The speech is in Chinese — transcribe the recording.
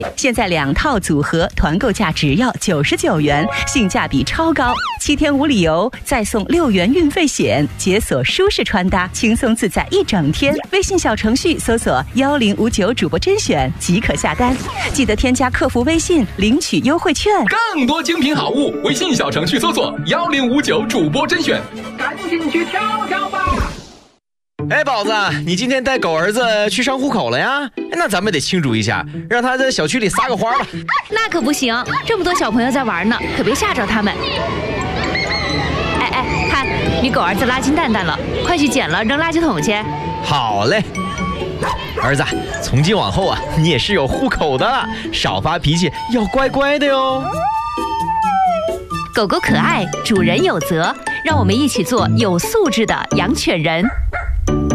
现在2套组合团购价只要99元，性价比超高。7天无理由，再送6元运费险，解锁舒适穿搭，轻松自在一整天。微信小程序搜索1059主播甄选即可下单，记得添加客服微信领取优惠券。 更多精品好物，微信小程序搜索1059主播甄选，赶紧去挑挑吧。 哎，宝子，你今天带狗儿子去上户口了呀？那咱们得庆祝一下，让他在小区里撒个花吧。 那可不行，这么多小朋友在玩呢，可别吓着他们。哎，看你狗儿子拉金蛋蛋了，快去捡了扔垃圾桶去。 好嘞，儿子，从今往后啊，你也是有户口的了，少发脾气，要乖乖的哟。 狗狗可爱，主人有责，让我们一起做有素质的养犬人。